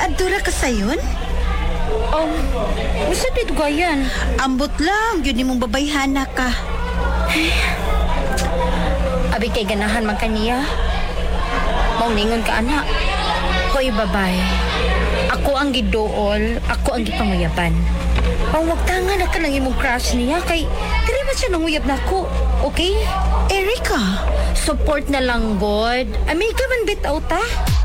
Adura ka sayon? Gusto dito gayan. Ambot lang, yun ni mong babayhana ka. Abi kay ganahan man kaniya. Mauningon ka, anak. Hoy, babay. Ako ang gidool, ako ang gipanguyaban. Pangwagtangan na ka ng imong crush niya, kay dili man siya nanguyab na ako, okay? Erica, Support na lang, God. Amiga man bitaw ta.